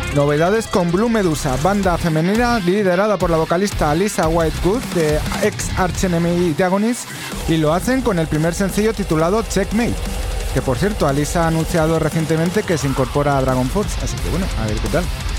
Novedades con Blue Medusa, banda femenina liderada por la vocalista Lisa Whitewood de ex Arch Enemy de Agonist, y lo hacen con el primer sencillo titulado Checkmate, que por cierto Alisa ha anunciado recientemente que se incorpora a Dragon Force, así que bueno, a ver qué tal.